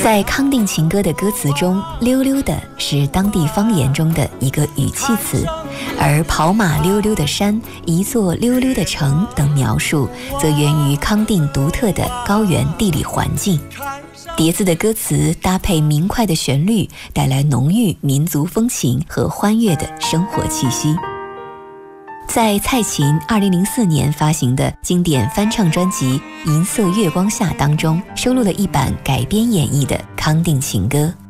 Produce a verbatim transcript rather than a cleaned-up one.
在《康定情歌》的歌词中，溜溜的是当地方言中的一个语气词，而跑马溜溜的山、一座溜溜的城等描述，则源于康定独特的高原地理环境。叠字的歌词搭配明快的旋律，带来浓郁民族风情和欢悦的生活气息。在蔡琴二零零四年发行的经典翻唱专辑《银色月光下》当中，收录了一版改编演绎的《康定情歌》。